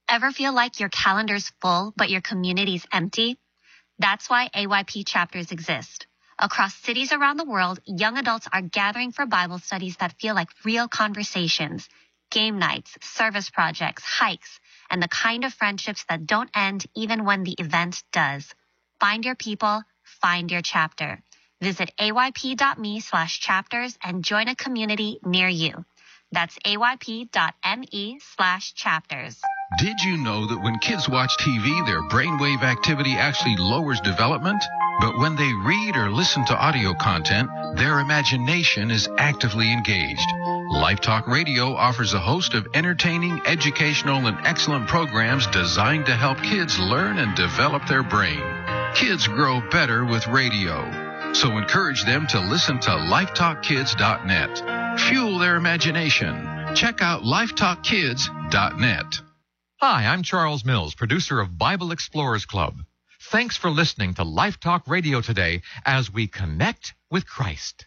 Ever feel like your calendar's full, but your community's empty? That's why AYP chapters exist. Across cities around the world, young adults are gathering for Bible studies that feel like real conversations, game nights, service projects, hikes, and the kind of friendships that don't end even when the event does. Find your people, find your chapter. Visit ayp.me/chapters and join a community near you. That's ayp.me/chapters. Did you know that when kids watch TV, their brainwave activity actually lowers development? But when they read or listen to audio content, their imagination is actively engaged. Life Talk Radio offers a host of entertaining, educational, and excellent programs designed to help kids learn and develop their brain. Kids grow better with radio. So encourage them to listen to lifetalkkids.net. Fuel their imagination. Check out lifetalkkids.net. Hi, I'm Charles Mills, producer of Bible Explorers Club. Thanks for listening to Life Talk Radio today as we connect with Christ.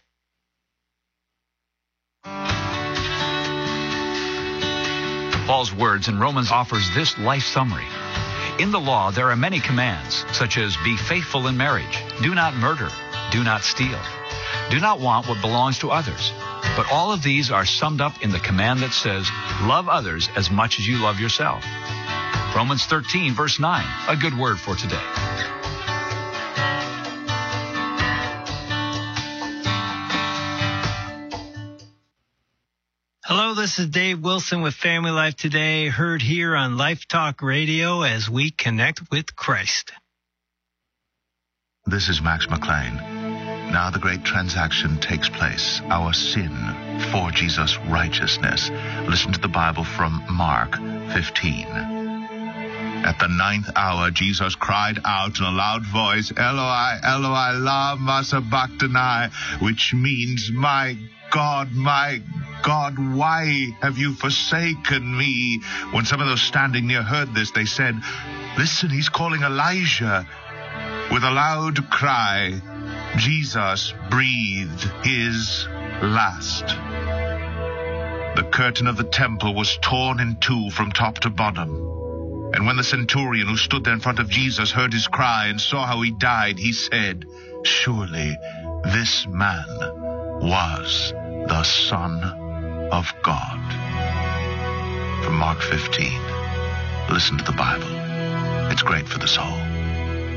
Paul's words in Romans offers this life summary. In the law, there are many commands, such as be faithful in marriage, do not murder, do not steal, do not want what belongs to others. But all of these are summed up in the command that says, love others as much as you love yourself. Romans 13, verse 9, a good word for today. Hello, this is Dave Wilson with Family Life Today, heard here on Life Talk Radio as we connect with Christ. This is Max McLean. Now the great transaction takes place. Our sin for Jesus' righteousness. Listen to the Bible from Mark 15. At the 9th hour, Jesus cried out in a loud voice, Eloi, Eloi, lama sabachthani, which means, my God, why have you forsaken me? When some of those standing near heard this, they said, listen, he's calling Elijah. With a loud cry, Jesus breathed his last. The curtain of the temple was torn in two from top to bottom. And when the centurion who stood there in front of Jesus heard his cry and saw how he died, he said, surely this man was the Son of God. From Mark 15. Listen to the Bible. It's great for the soul.